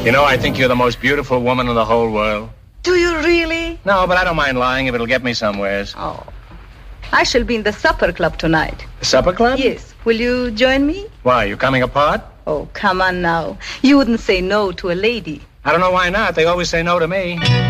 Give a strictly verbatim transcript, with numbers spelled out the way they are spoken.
You know, I think you're the most beautiful woman in the whole world. Do you really? No, but I don't mind lying if it'll get me somewheres. Oh. I shall be in the supper club tonight. The supper club? Yes. Will you join me? Why, you coming apart? Oh, come on now. You wouldn't say no to a lady. I don't know why not. They always say no to me.